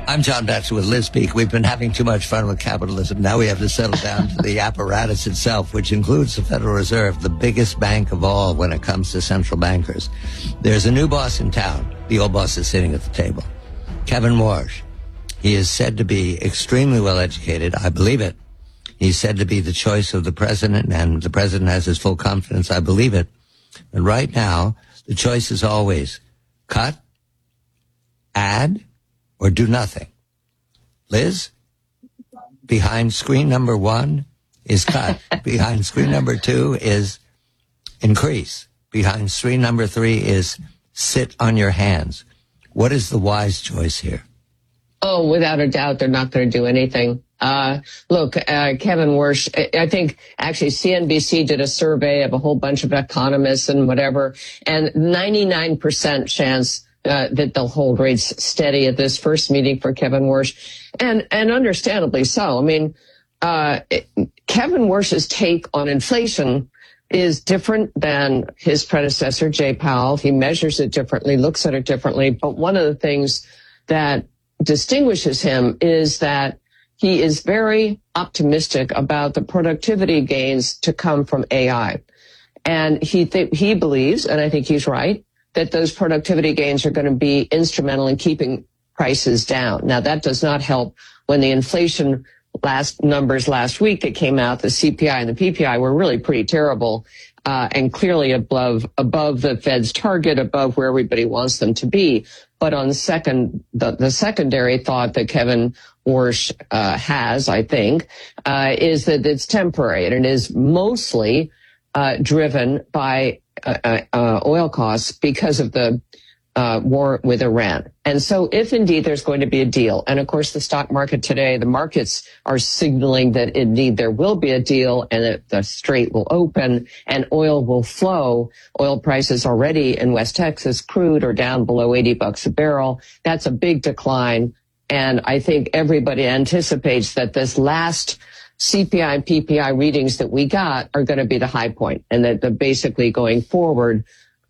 I'm John Batchelor with Liz Peek. We've been having too much fun with capitalism. Now we have to settle down to the apparatus itself, which includes the Federal Reserve, the biggest bank of all when it comes to central bankers. There's a new boss in town. The old boss is sitting at the table. Kevin Warsh. He is said to be extremely well educated. I believe it. He's said to be the choice of the president, and the president has his full confidence. I believe it. But right now, the choice is always cut, add, or do nothing. Liz, behind screen number 1 is cut. Behind screen number 2 is increase. Behind screen number 3 is sit on your hands. What is the wise choice here? Oh, without a doubt, they're not going to do anything. Look, Kevin Warsh, I think actually CNBC did a survey of a whole bunch of economists and whatever, and 99% chance that they'll hold rates steady at this first meeting for Kevin Warsh, and understandably so. I mean, Kevin Warsh's take on inflation is different than his predecessor, Jay Powell. He measures it differently, looks at it differently. But one of the things that distinguishes him is that he is very optimistic about the productivity gains to come from AI. And he believes, and I think he's right, that those productivity gains are going to be instrumental in keeping prices down. Now, that does not help when the inflation numbers last week that came out, the CPI and the PPI were really pretty terrible, and clearly above the Fed's target, above where everybody wants them to be. But on the secondary thought that Kevin Warsh has, I think, is that it's temporary, and it is mostly driven by oil costs because of the war with Iran. And so if indeed there's going to be a deal, and of course the stock market today, the markets are signaling that indeed there will be a deal and that the strait will open and oil will flow. Oil prices already in West Texas, crude, are down below $80 a barrel. That's a big decline. And I think everybody anticipates that this last CPI and PPI readings that we got are going to be the high point, and that basically going forward,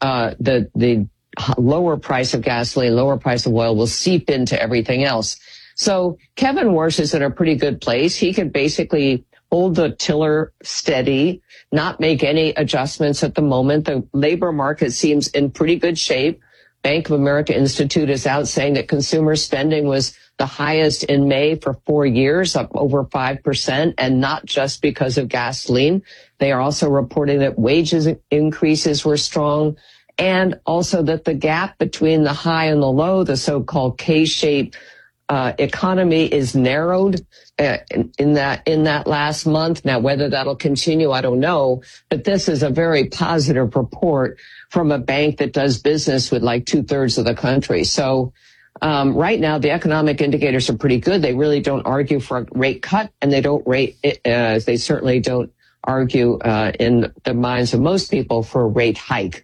the lower price of gasoline, lower price of oil will seep into everything else. So Kevin Warsh is in a pretty good place. He could basically hold the tiller steady, not make any adjustments at the moment. The labor market seems in pretty good shape. Bank of America Institute is out saying that consumer spending was the highest in May for 4 years, up over 5%, and not just because of gasoline. They are also reporting that wages increases were strong, and also that the gap between the high and the low, the so-called K-shaped economy, is narrowed in that last month. Now, whether that'll continue, I don't know, but this is a very positive report from a bank that does business with like 2/3 of the country. So right now, the economic indicators are pretty good. They really don't argue for a rate cut, and they they certainly don't argue in the minds of most people for a rate hike.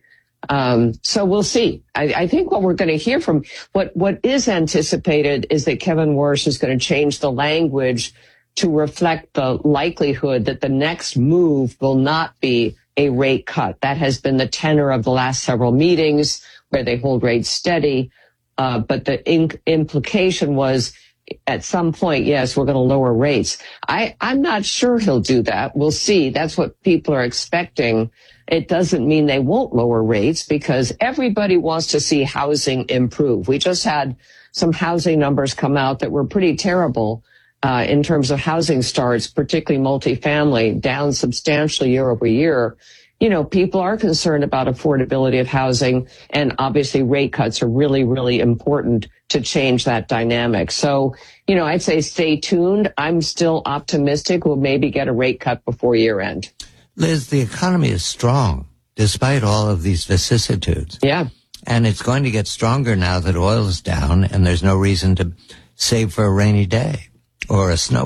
So we'll see. I think what we're going to hear from what is anticipated is that Kevin Warsh is going to change the language to reflect the likelihood that the next move will not be a rate cut. That has been the tenor of the last several meetings where they hold rates steady. But the implication was at some point, yes, we're going to lower rates. I'm not sure he'll do that. We'll see. That's what people are expecting. It doesn't mean they won't lower rates because everybody wants to see housing improve. We just had some housing numbers come out that were pretty terrible in terms of housing starts, particularly multifamily, down substantially year over year. You know, people are concerned about affordability of housing, and obviously rate cuts are really, really important to change that dynamic. So, you know, I'd say stay tuned. I'm still optimistic we'll maybe get a rate cut before year end. Liz, the economy is strong despite all of these vicissitudes. Yeah. And it's going to get stronger now that oil is down and there's no reason to save for a rainy day or a snow